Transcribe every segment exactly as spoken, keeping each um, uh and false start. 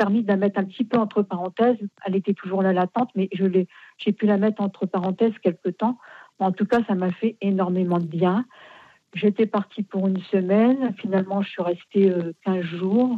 permis de la mettre un petit peu entre parenthèses. Elle était toujours là latente, mais je l'ai, j'ai pu la mettre entre parenthèses quelque temps. En tout cas, ça m'a fait énormément de bien. J'étais partie pour une semaine. Finalement, je suis restée euh, quinze jours.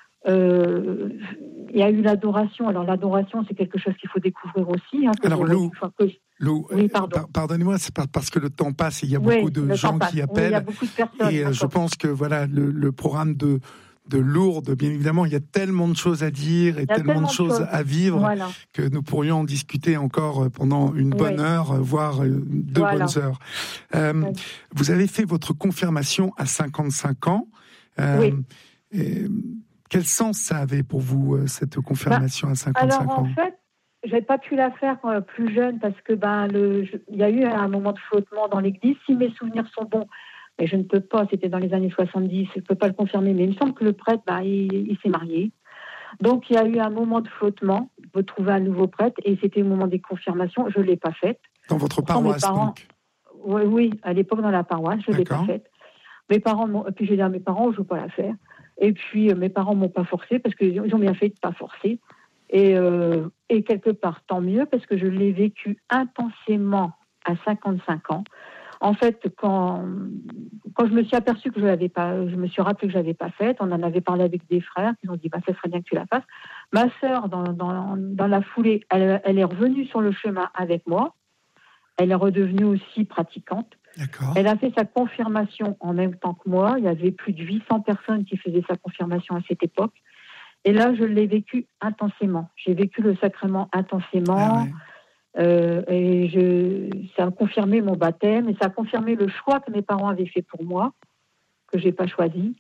Euh, il y a eu l'adoration. Alors, l'adoration, c'est quelque chose qu'il faut découvrir aussi. Hein, Alors, Lou, que... Lou oui, pardon. euh, pardonnez-moi, c'est parce que le temps passe et il y a oui, beaucoup de gens qui appellent. Oui, il y a beaucoup de personnes. Et euh, je pense que voilà, le, le programme de, de Lourdes, bien évidemment, il y a tellement de choses à dire et tellement, tellement de choses, choses à vivre voilà. que nous pourrions en discuter encore pendant une bonne oui. heure, voire deux voilà. bonnes heures. Euh, oui. Vous avez fait votre confirmation à cinquante-cinq ans. Euh, oui. Et, quel sens ça avait pour vous, cette confirmation bah, à cinquante-cinq alors, ans? En fait, j'avais pas pu la faire quand, plus jeune parce que ben le, je, il y a eu un moment de flottement dans l'église. Si mes souvenirs sont bons, mais je ne peux pas, c'était dans les années soixante-dix, je ne peux pas le confirmer, mais il me semble que le prêtre, ben, il, il s'est marié. Donc, il y a eu un moment de flottement, vous trouvez un nouveau prêtre, et c'était au moment des confirmations, je ne l'ai pas faite. Dans votre paroisse, parents, donc oui, oui, à l'époque, dans la paroisse, je ne l'ai pas faite. Mes parents, m'ont, puis j'ai dit à mes parents, je ne veux pas la faire. Et puis, euh, mes parents ne m'ont pas forcé, parce qu'ils ont bien fait de ne pas forcer. Et, euh, et quelque part, tant mieux, parce que je l'ai vécu intensément à cinquante-cinq ans. En fait, quand, quand je me suis aperçue que je l'avais pas, je me suis rappelé que je l'avais pas faite, on en avait parlé avec des frères, ils ont dit, bah, ça serait bien que tu la fasses. Ma sœur, dans, dans, dans la foulée, elle, elle est revenue sur le chemin avec moi. Elle est redevenue aussi pratiquante. D'accord. Elle a fait sa confirmation en même temps que moi. Il y avait plus de huit cents personnes qui faisaient sa confirmation à cette époque. Et là, je l'ai vécu intensément. J'ai vécu le sacrement intensément. Ah ouais. Euh, et je, ça a confirmé mon baptême et ça a confirmé le choix que mes parents avaient fait pour moi, que j'ai pas choisi.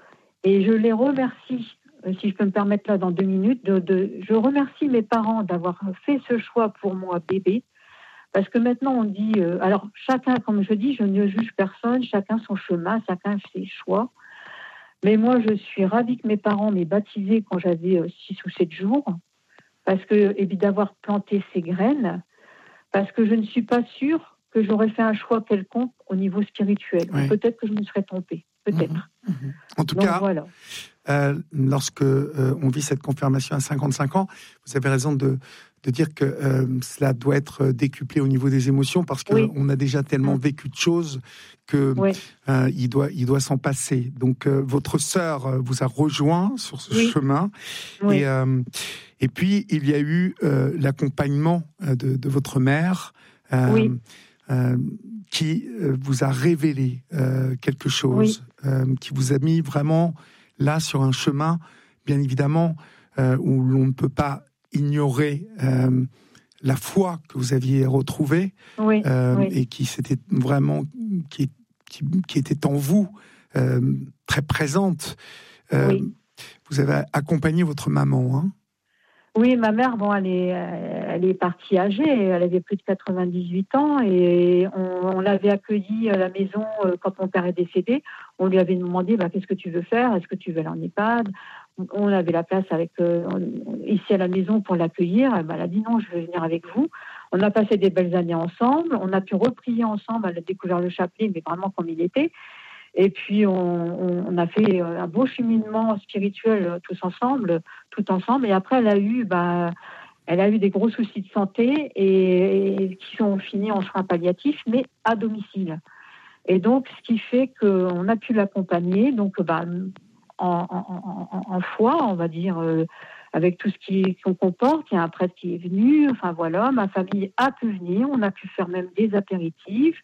Et je les remercie, si je peux me permettre là dans deux minutes, de, de, je remercie mes parents d'avoir fait ce choix pour moi, bébé, parce que maintenant on dit, euh, alors chacun, comme je dis, je ne juge personne, chacun son chemin, chacun ses choix. Mais moi, je suis ravie que mes parents m'aient baptisée quand j'avais six ou sept jours, parce que, et d'avoir planté ces graines, parce que je ne suis pas sûre que j'aurais fait un choix quelconque au niveau spirituel. Oui. Peut-être que je me serais trompée, peut-être. Mmh, mmh. En tout Donc, cas, voilà. euh, lorsque euh, on vit cette confirmation à cinquante-cinq ans, vous avez raison de, de dire que euh, cela doit être décuplé au niveau des émotions, parce qu'on oui. a déjà tellement mmh. vécu de choses que oui. euh, il doit, il doit s'en passer. Donc, euh, votre sœur vous a rejoint sur ce oui. chemin. Oui. Et, euh, et puis, il y a eu euh, l'accompagnement de, de votre mère euh, oui. euh, qui vous a révélé euh, quelque chose, oui. euh, qui vous a mis vraiment là sur un chemin, bien évidemment, euh, où l'on ne peut pas ignorer euh, la foi que vous aviez retrouvée oui. Euh, oui. et qui s'était vraiment, qui, qui, qui était en vous, euh, très présente. Euh, oui. Vous avez accompagné votre maman, hein? Oui, ma mère, bon, elle est, elle est partie âgée, elle avait plus de quatre-vingt-dix-huit ans et on, on l'avait accueillie à la maison quand mon père est décédé. On lui avait demandé, bah, qu'est-ce que tu veux faire? Est-ce que tu veux aller en EHPAD? On avait la place avec, euh, ici à la maison pour l'accueillir. Bah, elle a dit non, je veux venir avec vous. On a passé des belles années ensemble. On a pu reprier ensemble. Elle a découvert le chapelet, mais vraiment comme il était. Et puis, on, on a fait un beau cheminement spirituel tous ensemble, tout ensemble. Et après, elle a eu, bah, elle a eu des gros soucis de santé et, et qui sont finis en soins palliatifs, mais à domicile. Et donc, ce qui fait qu'on a pu l'accompagner, donc, bah, en, en, en, en foi, on va dire, euh, avec tout ce qui, qu'on comporte. Il y a un prêtre qui est venu. Enfin, voilà, ma famille a pu venir. On a pu faire même des apéritifs.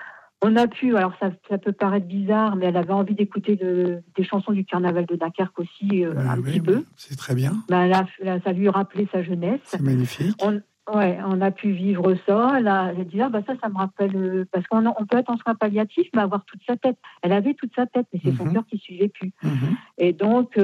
On a pu, alors ça, ça peut paraître bizarre, mais elle avait envie d'écouter de, des chansons du carnaval de Dunkerque aussi, euh, oui, un oui, petit peu. C'est très bien. Ben, là, là, ça lui rappelait sa jeunesse. C'est magnifique. On, ouais, on a pu vivre ça. Elle a, elle a dit, ah, bah, ça, ça me rappelle, euh, parce qu'on on peut être en soins palliatifs, mais avoir toute sa tête. Elle avait toute sa tête, mais c'est mm-hmm. son cœur qui suivait plus. Mm-hmm. Et donc,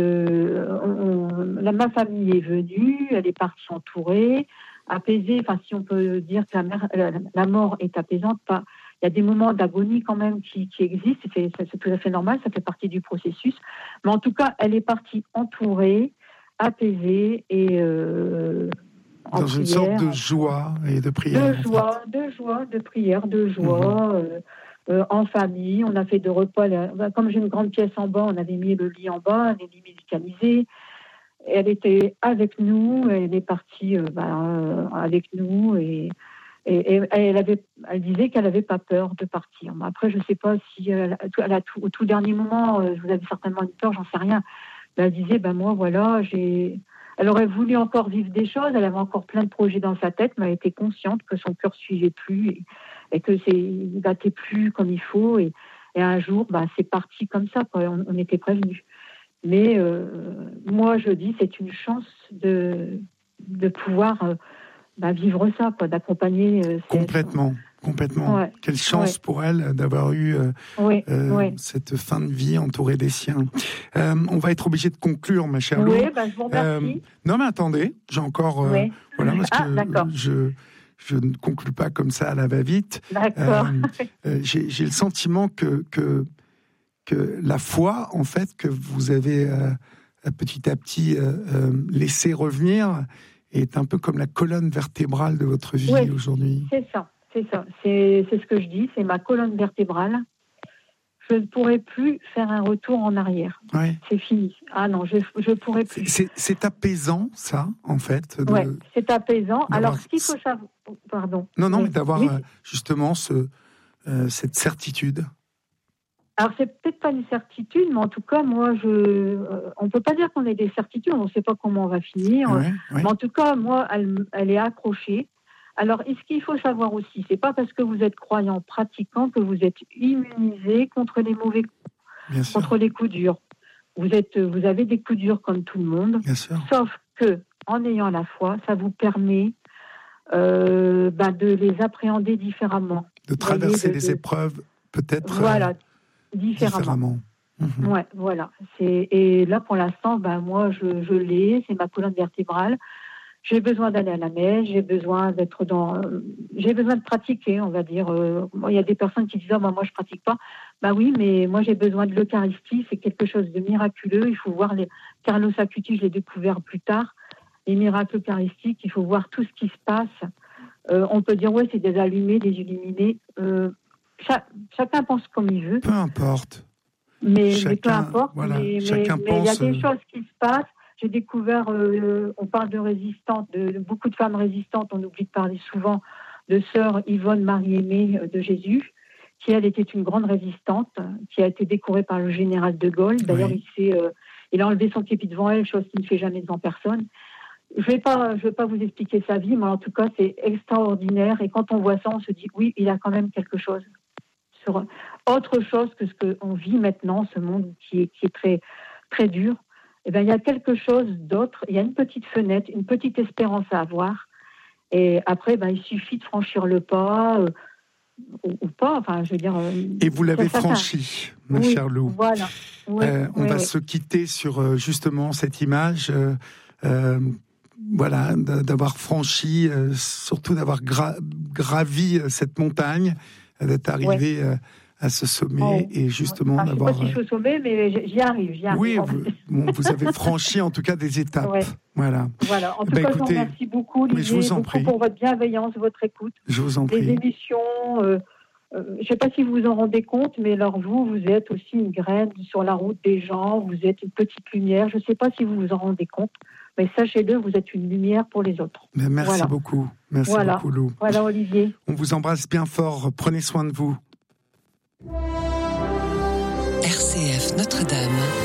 euh, on, la, ma famille est venue, elle est partie entourée, apaisée. Enfin, si on peut dire que la, mère, la, la mort est apaisante, pas. Il y a des moments d'agonie quand même qui, qui existent, c'est, c'est tout à fait normal, ça fait partie du processus. Mais en tout cas, elle est partie entourée, apaisée et euh, en dans prière, une sorte de joie et de prière. De joie, en fait. de joie, de prière, de joie, mmh. euh, euh, en famille. On a fait de repas. Là, comme j'ai une grande pièce en bas, on avait mis le lit en bas, un lit médicalisé. elle était avec nous, elle est partie euh, bah, euh, avec nous et, et, et elle, avait, elle disait qu'elle n'avait pas peur de partir. Mais après, je ne sais pas si elle, elle a tout, au tout dernier moment, euh, vous avez certainement une peur, j'en sais rien. Mais elle disait, ben moi, voilà, j'ai... Elle aurait voulu encore vivre des choses, elle avait encore plein de projets dans sa tête, mais elle était consciente que son cœur ne suivait plus et, et que c'est, il battait plus comme il faut. Et, et un jour, bah, c'est parti comme ça, quoi. On, on était prévenus. Mais euh, moi, je dis, c'est une chance de, de pouvoir euh, bah, vivre ça, quoi, d'accompagner. Euh, complètement, cette... complètement. Ouais. Quelle chance ouais. pour elle d'avoir eu euh, ouais. Euh, Ouais. cette fin de vie entourée des siens. Euh, on va être obligé de conclure, ma chère Lou. Oui, bah, je vous remercie. Euh, non, mais attendez, j'ai encore... Euh, ouais. Voilà, parce ah, que d'accord. je... Je ne conclue pas comme ça à la va-vite. D'accord. Euh, euh, j'ai, j'ai le sentiment que, que, que la foi, en fait, que vous avez euh, petit à petit euh, euh, laissé revenir, est un peu comme la colonne vertébrale de votre vie oui, aujourd'hui. C'est ça, c'est ça. C'est, c'est ce que je dis, c'est ma colonne vertébrale. Je ne pourrai plus faire un retour en arrière. Ouais. C'est fini. Ah non, je ne pourrai plus. C'est, c'est apaisant, ça, en fait. De, oui, c'est apaisant. Alors, ce qu'il faut c... savoir... Pardon. Non, non, oui. mais d'avoir oui. euh, justement ce, euh, cette certitude. Alors, c'est peut-être pas une certitude, mais en tout cas, moi, je... Euh, on ne peut pas dire qu'on ait des certitudes, on ne sait pas comment on va finir. Ouais, ouais. Mais en tout cas, moi, elle, elle est accrochée. Alors, ce qu'il faut savoir aussi, c'est pas parce que vous êtes croyant, pratiquant, que vous êtes immunisé contre les mauvais coups, Bien sûr. contre les coups durs. Vous êtes, vous avez des coups durs comme tout le monde. Bien sûr. Sauf que, en ayant la foi, ça vous permet euh, ben, de les appréhender différemment. De traverser de, les de... épreuves, peut-être. Voilà, euh, différemment. différemment. Mmh. Ouais, voilà. C'est... Et là, pour l'instant, ben, moi, je, je l'ai. C'est ma colonne vertébrale. J'ai besoin d'aller à la messe, j'ai besoin d'être dans, j'ai besoin de pratiquer, on va dire. Euh, il y a des personnes qui disent ah, bah, moi je pratique pas. Bah oui, mais moi j'ai besoin de l'Eucharistie, c'est quelque chose de miraculeux. Il faut voir les Carlos Acutis, je l'ai découvert plus tard, les miracles eucharistiques. Il faut voir tout ce qui se passe. Euh, on peut dire ouais, c'est des allumés, des illuminés. Euh, cha- chacun pense comme il veut. Peu importe. Mais, chacun, mais peu importe. Voilà, mais chacun mais, pense. Mais il y a des choses qui se passent. J'ai découvert, euh, on parle de résistantes, de, de beaucoup de femmes résistantes, on oublie de parler souvent de sœur Yvonne Marie-Aimée de Jésus, qui elle était une grande résistante, qui a été décorée par le général de Gaulle. D'ailleurs, oui. il, s'est, euh, il a enlevé son képi devant elle, chose qu'il ne fait jamais devant personne. Je ne vais pas, je vais pas vous expliquer sa vie, mais en tout cas, c'est extraordinaire. Et quand on voit ça, on se dit, oui, il a quand même quelque chose. Sur autre chose que ce qu'on vit maintenant, ce monde qui est, qui est très, très dur. Eh bien, il y a quelque chose d'autre, il y a une petite fenêtre, une petite espérance à avoir. Et après, ben, il suffit de franchir le pas, euh, ou, ou pas, enfin, je veux dire... Euh, Et vous l'avez franchi, ma oui, chère Lou. Voilà. Oui, euh, on oui, va oui. se quitter sur, euh, justement, cette image, euh, euh, voilà, d'avoir franchi, euh, surtout d'avoir gra- gravi euh, cette montagne, euh, d'être arrivé... Ouais. Euh, à ce sommet oh. et justement ah, d'avoir... Je ne sais pas si je suis au sommet, mais j'y arrive. J'y arrive. Oui, vous, bon, vous avez franchi en tout cas des étapes. Ouais. Voilà. Voilà. En tout ben, cas, écoutez, je vous remercie beaucoup, Olivier, je vous en beaucoup prie. pour votre bienveillance, votre écoute. Je vous en prie. Les émissions, euh, euh, je ne sais pas si vous vous en rendez compte, mais alors vous, vous êtes aussi une graine sur la route des gens, vous êtes une petite lumière. Je ne sais pas si vous vous en rendez compte, mais sachez-le, vous êtes une lumière pour les autres. Ben, merci voilà. beaucoup. Merci voilà. beaucoup, Lou. Voilà, Olivier. On vous embrasse bien fort. Prenez soin de vous. R C F Notre-Dame.